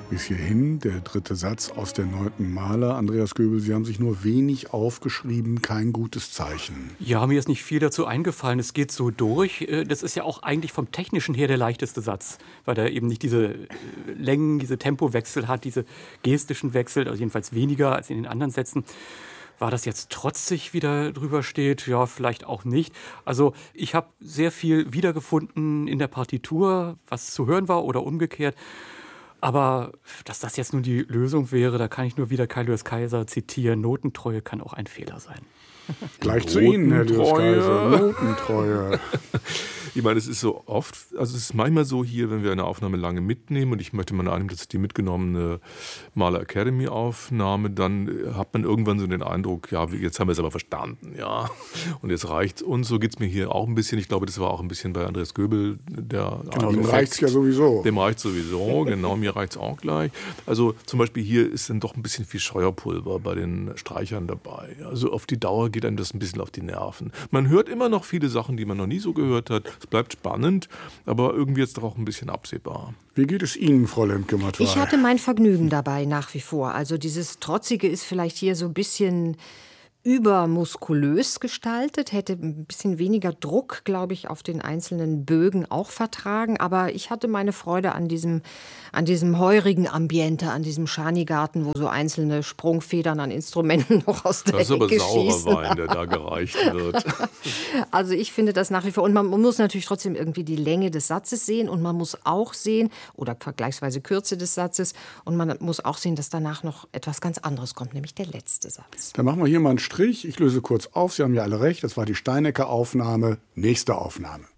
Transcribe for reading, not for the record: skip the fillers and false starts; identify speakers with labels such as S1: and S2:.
S1: Bis hierhin der dritte Satz aus der 9. Maler. Andreas Göbel, Sie haben sich nur wenig aufgeschrieben, kein gutes Zeichen.
S2: Ja, mir ist nicht viel dazu eingefallen. Es geht so durch. Das ist ja auch eigentlich vom Technischen her der leichteste Satz, weil er eben nicht diese Längen, diese Tempowechsel hat, diese gestischen Wechsel, also jedenfalls weniger als in den anderen Sätzen. War das jetzt trotzig, wie da drüber steht? Ja, vielleicht auch nicht. Also ich habe sehr viel wiedergefunden in der Partitur, was zu hören war oder umgekehrt. Aber dass das jetzt nun die Lösung wäre, da kann ich nur wieder Kai Lewis Kaiser zitieren. Notentreue kann auch ein Fehler sein.
S1: Gleich zu Ihnen, Herr Lewis Kaiser. Notentreue.
S3: Ich meine, es ist so oft, also es ist manchmal so hier, wenn wir eine Aufnahme lange mitnehmen und ich möchte mal annehmen, das ist die mitgenommene Mahler Academy Aufnahme, dann hat man irgendwann so den Eindruck, ja, jetzt haben wir es aber verstanden, ja, und jetzt reicht's uns. So geht's mir hier auch ein bisschen. Ich glaube, das war auch ein bisschen bei Andreas Göbel der
S1: Genau, dem reicht's ja sowieso.
S3: Dem reicht's sowieso, genau, mir reicht's auch gleich. Also zum Beispiel hier ist dann doch ein bisschen viel Scheuerpulver bei den Streichern dabei. Also auf die Dauer geht einem das ein bisschen auf die Nerven. Man hört immer noch viele Sachen, die man noch nie so gehört hat. Es bleibt spannend, aber irgendwie jetzt doch auch ein bisschen absehbar.
S1: Wie geht es Ihnen, Frau Lemke-Matwei?
S4: Ich hatte mein Vergnügen dabei nach wie vor. Also dieses Trotzige ist vielleicht hier so ein bisschen übermuskulös gestaltet, hätte ein bisschen weniger Druck, glaube ich, auf den einzelnen Bögen auch vertragen. Aber ich hatte meine Freude an diesem heurigen Ambiente, an diesem Schanigarten, wo so einzelne Sprungfedern an Instrumenten noch aus der Ecke schießen. Das ist aber saurer Wein,
S3: der da gereicht wird.
S4: Also ich finde das nach wie vor. Und man muss natürlich trotzdem irgendwie die Länge des Satzes sehen. Und man muss auch sehen, oder vergleichsweise Kürze des Satzes, und man muss auch sehen, dass danach noch etwas ganz anderes kommt, nämlich der letzte Satz.
S1: Dann machen wir hier mal einen Strich. Ich löse kurz auf. Sie haben ja alle recht. Das war die Steinecker-Aufnahme. Nächste Aufnahme.